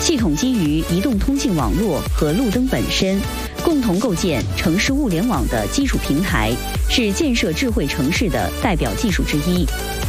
系统基于移动通信网络和路灯本身，共同构建城市物联网的基础平台，是建设智慧城市的代表技术之一。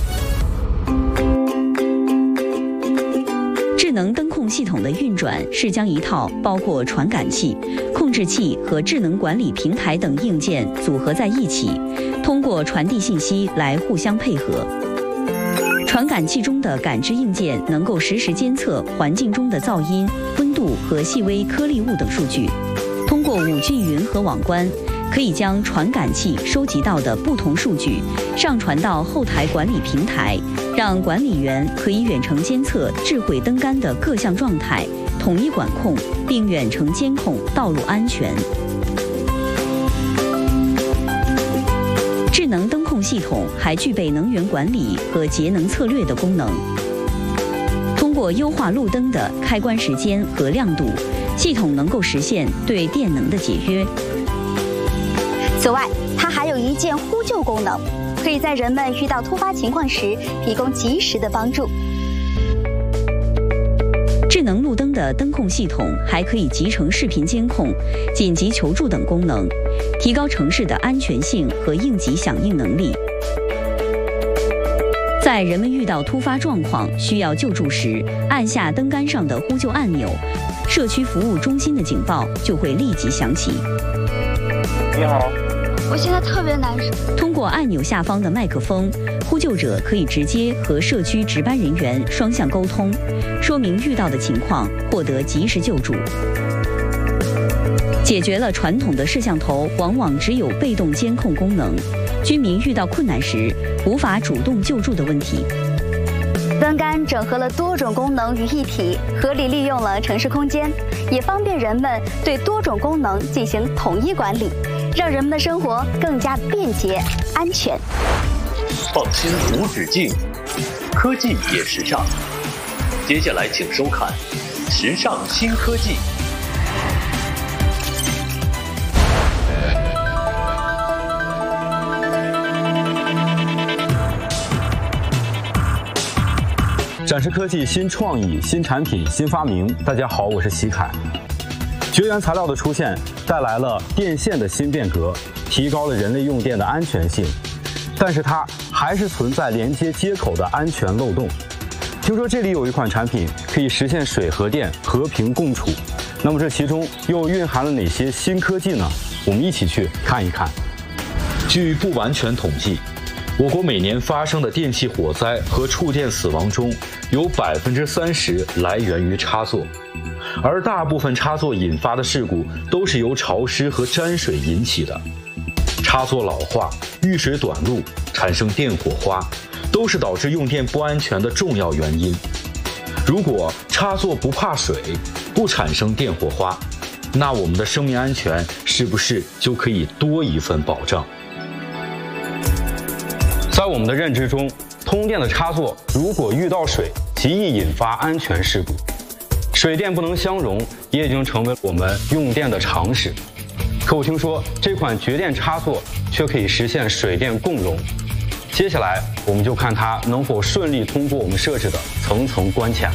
智能灯控系统的运转是将一套包括传感器、控制器和智能管理平台等硬件组合在一起，通过传递信息来互相配合。传感器中的感知硬件能够实时监测环境中的噪音、温度和细微颗粒物等数据。通过5G 云和网关，可以将传感器收集到的不同数据上传到后台管理平台，让管理员可以远程监测智慧灯杆的各项状态，统一管控，并远程监控道路安全。智能灯控系统还具备能源管理和节能策略的功能。通过优化路灯的开关时间和亮度，系统能够实现对电能的节约。 此外，它还有一键呼救功能，可以在人们遇到突发情况时提供及时的帮助。 智能路灯的灯控系统还可以集成视频监控、紧急求助等功能，提高城市的安全性和应急响应能力。在人们遇到突发状况需要救助时，按下灯杆上的呼救按钮，社区服务中心的警报就会立即响起。 你好， 我现在特别难受。 通过按钮下方的麦克风，呼救者可以直接和社区值班人员双向沟通，说明遇到的情况，获得及时救助，解决了传统的摄像头往往只有被动监控功能，居民遇到困难时无法主动救助的问题。 灯杆整合了多种功能于一体，合理利用了城市空间，也方便人们对多种功能进行统一管理，让人们的生活更加便捷、安全。 创新无止境，科技也时尚。接下来请收看《时尚新科技》。 展示科技新创意、新产品、新发明。大家好，我是齐凯。绝缘材料的出现带来了电线的新变革，提高了人类用电的安全性，但是它还是存在连接接口的安全漏洞。听说这里有一款产品可以实现水和电和平共处，那么这其中又蕴含了哪些新科技呢？我们一起去看一看。 据不完全统计，我国每年发生的电气火灾和触电死亡中，有30%来源于插座，而大部分插座引发的事故都是由潮湿和沾水引起的。插座老化、遇水短路、产生电火花，都是导致用电不安全的重要原因。如果插座不怕水，不产生电火花，那我们的生命安全是不是就可以多一份保障？ 在我们的认知中，通电的插座如果遇到水，极易引发安全事故。水电不能相容，也已经成为我们用电的常识。可我听说这款绝电插座却可以实现水电共融。接下来我们就看它能否顺利通过我们设置的层层关卡。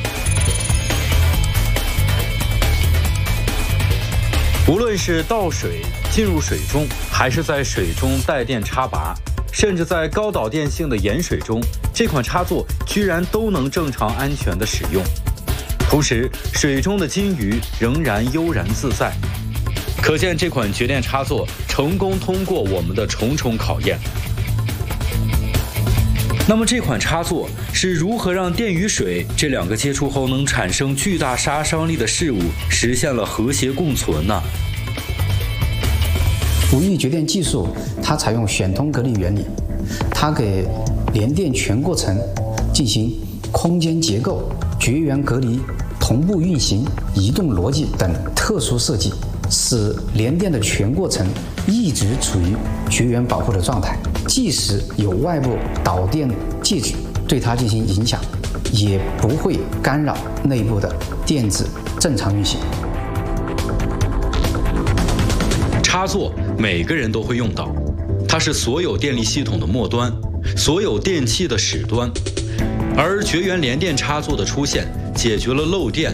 无论是倒水进入水中，还是在水中带电插拔，甚至在高导电性的盐水中，这款插座居然都能正常安全的使用。同时，水中的金鱼仍然悠然自在，可见这款绝电插座成功通过我们的重重考验。那么这款插座是如何让电与水这两个接触后能产生巨大杀伤力的事物实现了和谐共存呢 ？5E绝电技术，它采用选通隔离原理，它给联电全过程进行空间结构、绝缘隔离、同步运行、移动逻辑等特殊设计，使联电的全过程一直处于绝缘保护的状态，即使有外部导电介质对它进行影响，也不会干扰内部的电子正常运行。 插座每个人都会用到，它是所有电力系统的末端，所有电器的始端。而绝缘联电插座的出现，解决了漏电、